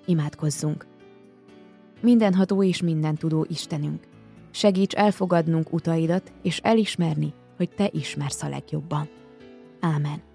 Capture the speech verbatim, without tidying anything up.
Imádkozzunk! Mindenható és mindentudó Istenünk, segíts elfogadnunk utaidat és elismerni, hogy Te ismersz a legjobban. Ámen.